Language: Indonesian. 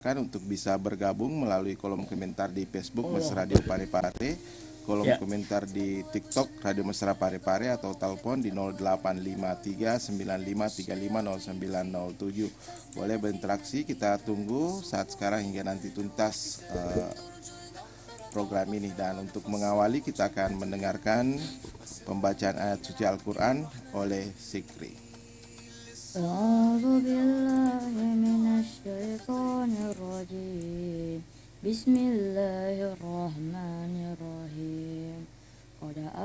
Kan untuk bisa bergabung melalui kolom komentar di Facebook Mas Radio Parepare, kolom komentar di TikTok Radio Mesra Parepare, atau telepon di 085395350907. Boleh berinteraksi, kita tunggu saat sekarang hingga nanti tuntas program ini. Dan untuk mengawali kita akan mendengarkan pembacaan ayat suci Al-Quran oleh Sikri. أعوذ بالله من الشيطان الرجيم بسم